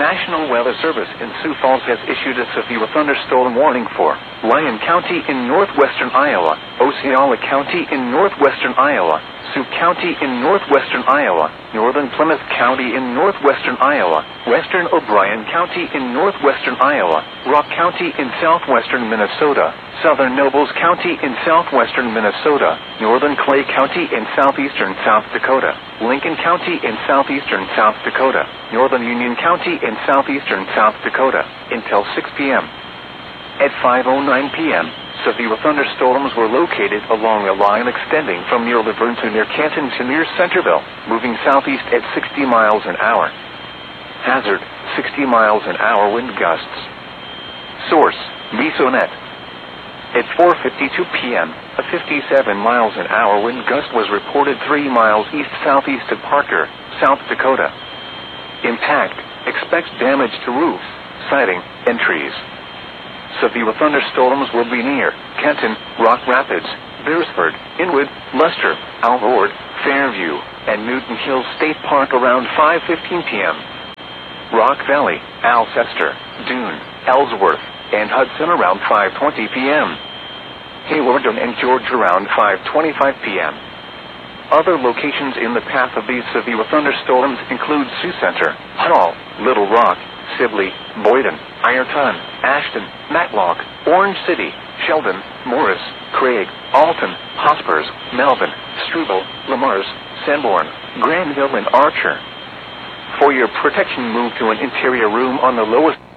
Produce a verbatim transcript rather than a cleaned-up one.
National Weather Service in Sioux Falls has issued a severe thunderstorm warning for Lyon County in northwestern Iowa, Osceola County in northwestern Iowa, Sioux County in northwestern Iowa, northern Plymouth County in northwestern Iowa, western O'Brien County in northwestern Iowa, Rock County in southwestern Minnesota, southern Nobles County in southwestern Minnesota, northern Clay County in southeastern South Dakota, Lincoln County in southeastern South Dakota, northern Union County in southeastern South Dakota, until six p m At five oh nine p m, severe thunderstorms were located along a line extending from near Laverne to near Canton to near Centerville, moving southeast at sixty miles an hour. Hazard, sixty miles an hour wind gusts. Source, Mesonet. At four fifty-two p m, a fifty-seven miles an hour wind gust was reported three miles east-southeast of Parker, South Dakota. Impact, expects damage to roofs, siding, and trees. Severe thunderstorms will be near Kenton, Rock Rapids, Beresford, Inwood, Luster, Alvord, Fairview, and Newton Hills State Park around five fifteen p m Rock Valley, Alcester, Dune, Ellsworth, and Hudson around five twenty p m Hawarden and George around five twenty-five p m Other locations in the path of these severe thunderstorms include Sioux Center, Hall, Little Rock, Sibley, Boyden, Ironton, Ashton, Matlock, Orange City, Sheldon, Morris, Craig, Alton, Hospers, Melvin, Struble, Lamars, Sanborn, Granville, and Archer. For your protection, move to an interior room on the lowest